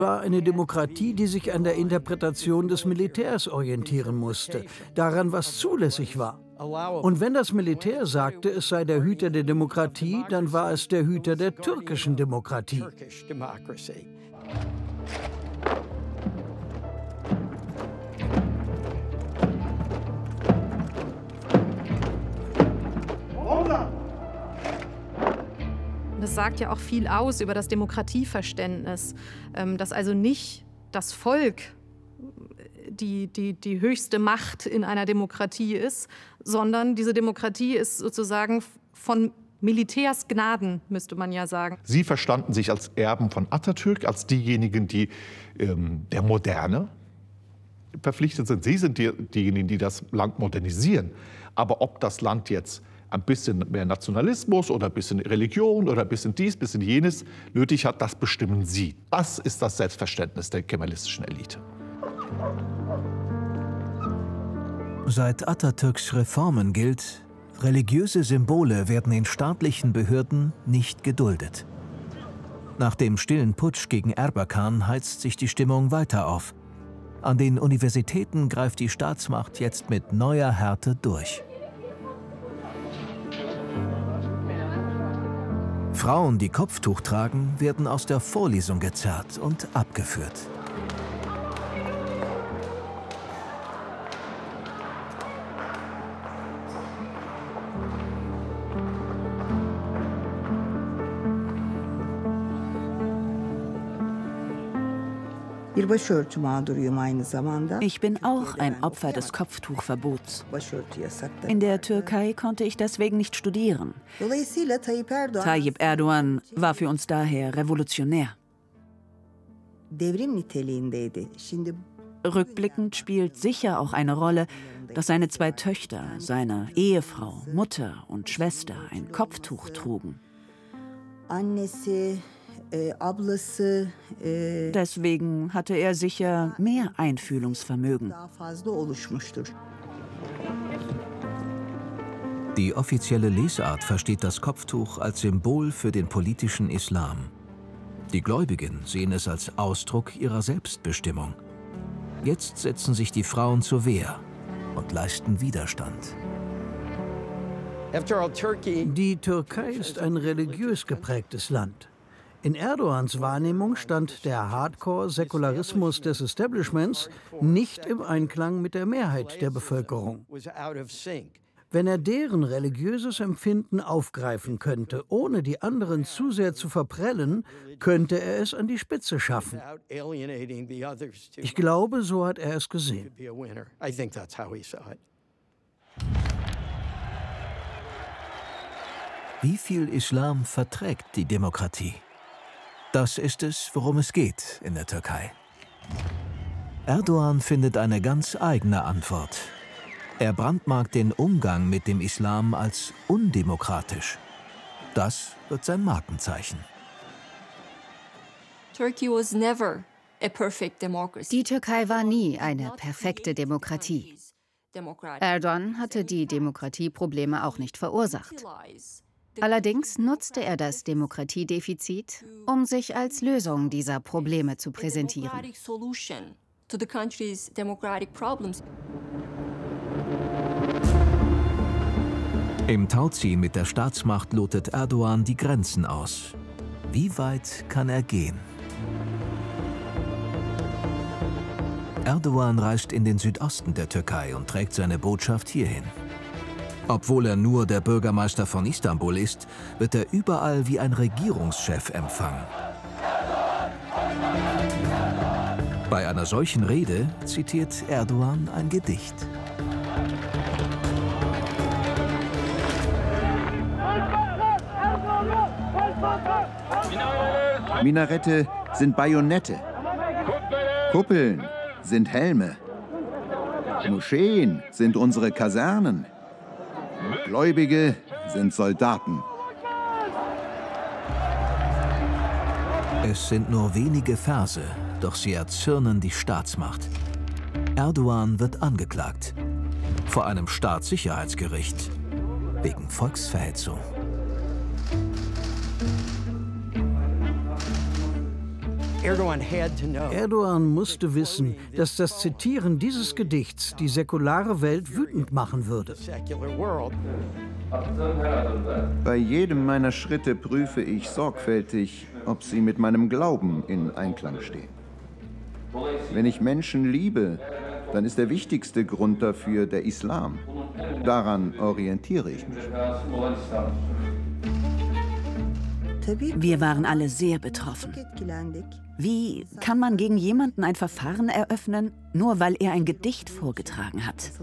war eine Demokratie, die sich an der Interpretation des Militärs orientieren musste, daran, was zulässig war. Und wenn das Militär sagte, es sei der Hüter der Demokratie, dann war es der Hüter der türkischen Demokratie. Das sagt ja auch viel aus über das Demokratieverständnis, dass also nicht das Volk die höchste Macht in einer Demokratie ist, sondern diese Demokratie ist sozusagen von Militärs Gnaden, müsste man ja sagen. Sie verstanden sich als Erben von Atatürk, als diejenigen, die der Moderne verpflichtet sind. Sie sind diejenigen, die das Land modernisieren. Aber ob das Land jetzt ein bisschen mehr Nationalismus oder ein bisschen Religion oder ein bisschen dies, ein bisschen jenes nötig hat, das bestimmen Sie. Das ist das Selbstverständnis der kemalistischen Elite. Seit Atatürks Reformen gilt, religiöse Symbole werden in staatlichen Behörden nicht geduldet. Nach dem stillen Putsch gegen Erbakan heizt sich die Stimmung weiter auf. An den Universitäten greift die Staatsmacht jetzt mit neuer Härte durch. Frauen, die Kopftuch tragen, werden aus der Vorlesung gezerrt und abgeführt. Ich bin auch ein Opfer des Kopftuchverbots. In der Türkei konnte ich deswegen nicht studieren. Tayyip Erdoğan war für uns daher revolutionär. Rückblickend spielt sicher auch eine Rolle, dass seine 2 Töchter, seine Ehefrau, Mutter und Schwester ein Kopftuch trugen. Deswegen hatte er sicher mehr Einfühlungsvermögen. Die offizielle Lesart versteht das Kopftuch als Symbol für den politischen Islam. Die Gläubigen sehen es als Ausdruck ihrer Selbstbestimmung. Jetzt setzen sich die Frauen zur Wehr und leisten Widerstand. Die Türkei ist ein religiös geprägtes Land. In Erdogans Wahrnehmung stand der Hardcore-Säkularismus des Establishments nicht im Einklang mit der Mehrheit der Bevölkerung. Wenn er deren religiöses Empfinden aufgreifen könnte, ohne die anderen zu sehr zu verprellen, könnte er es an die Spitze schaffen. Ich glaube, so hat er es gesehen. Wie viel Islam verträgt die Demokratie? Das ist es, worum es geht in der Türkei. Erdoğan findet eine ganz eigene Antwort. Er brandmarkt den Umgang mit dem Islam als undemokratisch. Das wird sein Markenzeichen. Die Türkei war nie eine perfekte Demokratie. Erdoğan hatte die Demokratieprobleme auch nicht verursacht. Allerdings nutzte er das Demokratiedefizit, um sich als Lösung dieser Probleme zu präsentieren. Im Tauziehen mit der Staatsmacht lotet Erdoğan die Grenzen aus. Wie weit kann er gehen? Erdoğan reist in den Südosten der Türkei und trägt seine Botschaft hierhin. Obwohl er nur der Bürgermeister von Istanbul ist, wird er überall wie ein Regierungschef empfangen. Bei einer solchen Rede zitiert Erdoğan ein Gedicht. Minarette sind Bajonette. Kuppeln sind Helme. Moscheen sind unsere Kasernen. Gläubige sind Soldaten. Es sind nur wenige Verse, doch sie erzürnen die Staatsmacht. Erdoğan wird angeklagt. Vor einem Staatssicherheitsgericht. Wegen Volksverhetzung. Erdogan musste wissen, dass das Zitieren dieses Gedichts die säkulare Welt wütend machen würde. Bei jedem meiner Schritte prüfe ich sorgfältig, ob sie mit meinem Glauben in Einklang stehen. Wenn ich Menschen liebe, dann ist der wichtigste Grund dafür der Islam. Daran orientiere ich mich. Wir waren alle sehr betroffen. Wie kann man gegen jemanden ein Verfahren eröffnen, nur weil er ein Gedicht vorgetragen hat?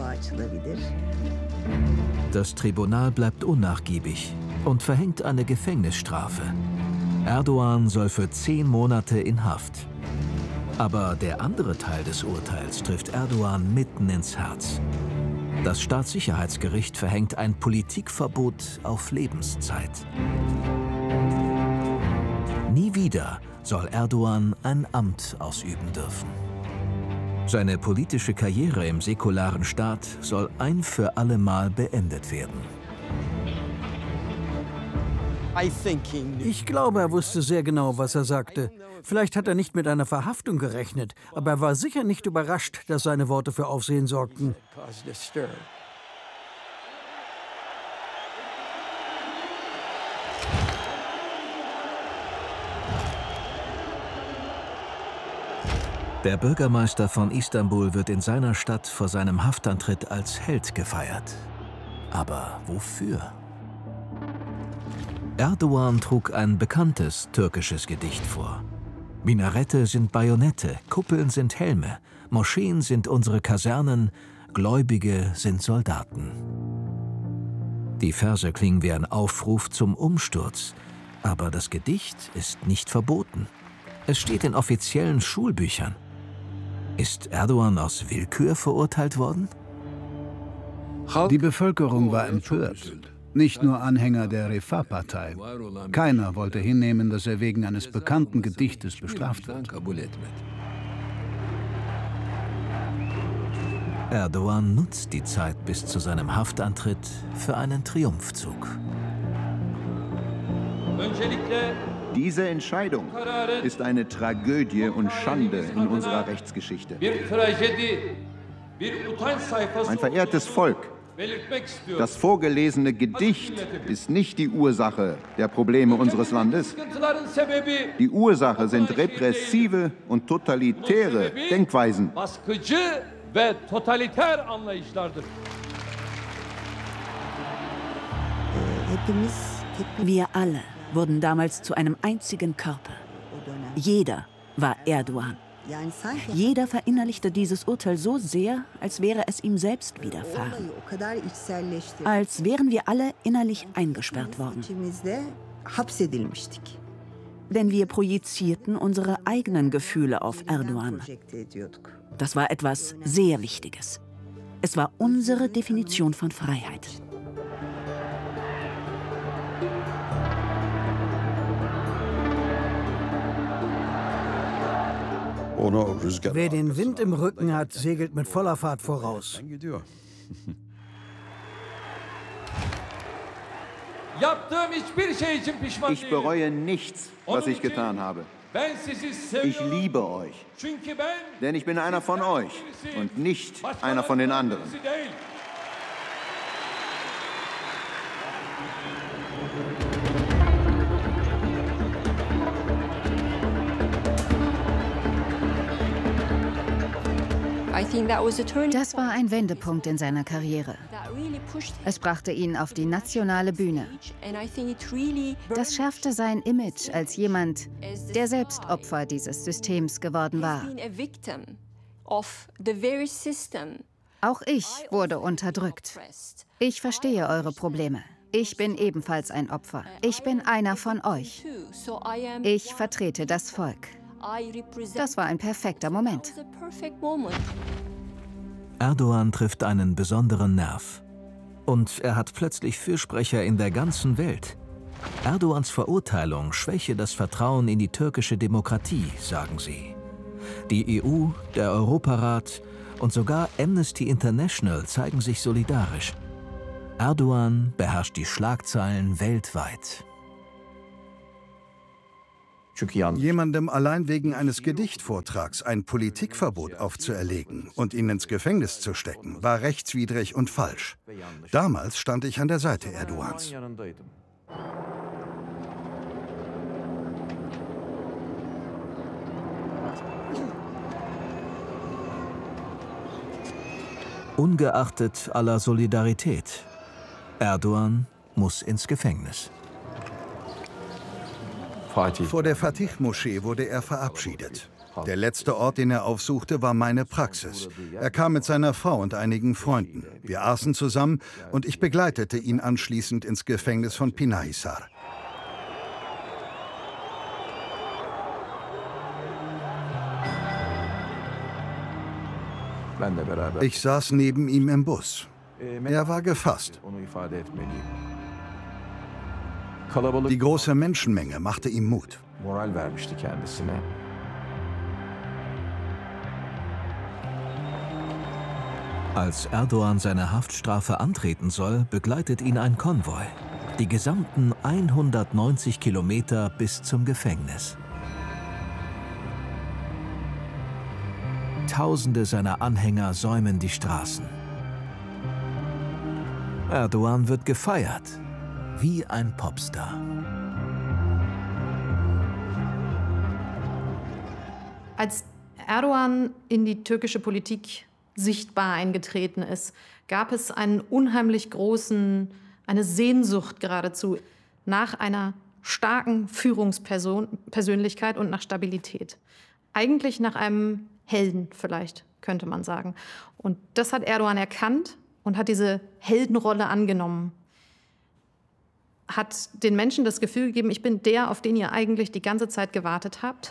Das Tribunal bleibt unnachgiebig und verhängt eine Gefängnisstrafe. Erdogan soll für 10 Monate in Haft. Aber der andere Teil des Urteils trifft Erdogan mitten ins Herz. Das Staatssicherheitsgericht verhängt ein Politikverbot auf Lebenszeit. Nie wieder soll Erdogan ein Amt ausüben dürfen. Seine politische Karriere im säkularen Staat soll ein für alle Mal beendet werden. Ich glaube, er wusste sehr genau, was er sagte. Vielleicht hat er nicht mit einer Verhaftung gerechnet, aber er war sicher nicht überrascht, dass seine Worte für Aufsehen sorgten. Der Bürgermeister von Istanbul wird in seiner Stadt vor seinem Haftantritt als Held gefeiert. Aber wofür? Erdogan trug ein bekanntes türkisches Gedicht vor. Minarette sind Bajonette, Kuppeln sind Helme, Moscheen sind unsere Kasernen, Gläubige sind Soldaten. Die Verse klingen wie ein Aufruf zum Umsturz, aber das Gedicht ist nicht verboten. Es steht in offiziellen Schulbüchern. Ist Erdogan aus Willkür verurteilt worden? Die Bevölkerung war empört. Nicht nur Anhänger der Refah-Partei. Keiner wollte hinnehmen, dass er wegen eines bekannten Gedichtes bestraft wird. Erdogan nutzt die Zeit bis zu seinem Haftantritt für einen Triumphzug. Diese Entscheidung ist eine Tragödie und Schande in unserer Rechtsgeschichte. Mein verehrtes Volk, das vorgelesene Gedicht ist nicht die Ursache der Probleme unseres Landes. Die Ursache sind repressive und totalitäre Denkweisen. Wir alle wurden damals zu einem einzigen Körper. Jeder war Erdogan. Jeder verinnerlichte dieses Urteil so sehr, als wäre es ihm selbst widerfahren. Als wären wir alle innerlich eingesperrt worden. Denn wir projizierten unsere eigenen Gefühle auf Erdogan. Das war etwas sehr Wichtiges. Es war unsere Definition von Freiheit. Wer den Wind im Rücken hat, segelt mit voller Fahrt voraus. Ich bereue nichts, was ich getan habe. Ich liebe euch, denn ich bin einer von euch und nicht einer von den anderen. Das war ein Wendepunkt in seiner Karriere. Es brachte ihn auf die nationale Bühne. Das schärfte sein Image als jemand, der selbst Opfer dieses Systems geworden war. Auch ich wurde unterdrückt. Ich verstehe eure Probleme. Ich bin ebenfalls ein Opfer. Ich bin einer von euch. Ich vertrete das Volk. Das war ein perfekter Moment. Erdogan trifft einen besonderen Nerv. Und er hat plötzlich Fürsprecher in der ganzen Welt. Erdogans Verurteilung schwäche das Vertrauen in die türkische Demokratie, sagen sie. Die EU, der Europarat und sogar Amnesty International zeigen sich solidarisch. Erdogan beherrscht die Schlagzeilen weltweit. Jemandem allein wegen eines Gedichtvortrags ein Politikverbot aufzuerlegen und ihn ins Gefängnis zu stecken, war rechtswidrig und falsch. Damals stand ich an der Seite Erdogans. Ungeachtet aller Solidarität, Erdogan muss ins Gefängnis. Vor der Fatih-Moschee wurde er verabschiedet. Der letzte Ort, den er aufsuchte, war meine Praxis. Er kam mit seiner Frau und einigen Freunden. Wir aßen zusammen und ich begleitete ihn anschließend ins Gefängnis von Pinahisar. Ich saß neben ihm im Bus. Er war gefasst. Die große Menschenmenge machte ihm Mut. Als Erdogan seine Haftstrafe antreten soll, begleitet ihn ein Konvoi. Die gesamten 190 Kilometer bis zum Gefängnis. Tausende seiner Anhänger säumen die Straßen. Erdogan wird gefeiert, wie ein Popstar. Als Erdogan in die türkische Politik sichtbar eingetreten ist, gab es eine Sehnsucht geradezu nach einer starken Führungspersönlichkeit und nach Stabilität. Eigentlich nach einem Helden vielleicht, könnte man sagen. Und das hat Erdogan erkannt und hat diese Heldenrolle angenommen. Hat den Menschen das Gefühl gegeben, ich bin der, auf den ihr eigentlich die ganze Zeit gewartet habt.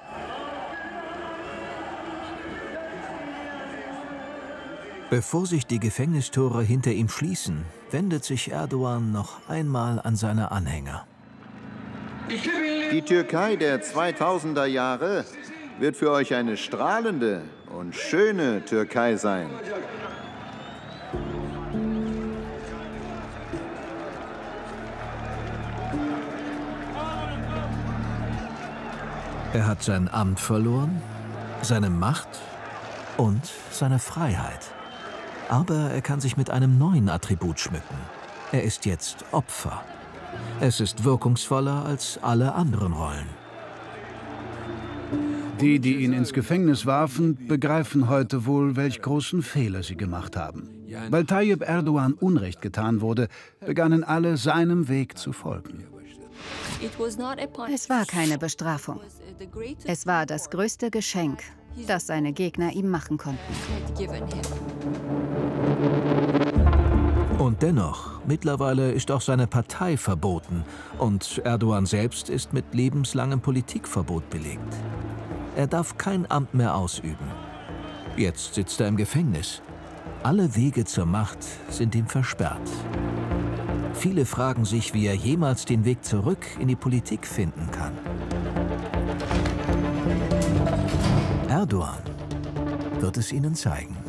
Bevor sich die Gefängnistore hinter ihm schließen, wendet sich Erdogan noch einmal an seine Anhänger. Die Türkei der 2000er Jahre wird für euch eine strahlende und schöne Türkei sein. Er hat sein Amt verloren, seine Macht und seine Freiheit. Aber er kann sich mit einem neuen Attribut schmücken. Er ist jetzt Opfer. Es ist wirkungsvoller als alle anderen Rollen. Die, die ihn ins Gefängnis warfen, begreifen heute wohl, welch großen Fehler sie gemacht haben. Weil Tayyip Erdogan Unrecht getan wurde, begannen alle, seinem Weg zu folgen. Es war keine Bestrafung. Es war das größte Geschenk, das seine Gegner ihm machen konnten. Und dennoch, mittlerweile ist auch seine Partei verboten und Erdogan selbst ist mit lebenslangem Politikverbot belegt. Er darf kein Amt mehr ausüben. Jetzt sitzt er im Gefängnis. Alle Wege zur Macht sind ihm versperrt. Viele fragen sich, wie er jemals den Weg zurück in die Politik finden kann. Erdogan wird es ihnen zeigen.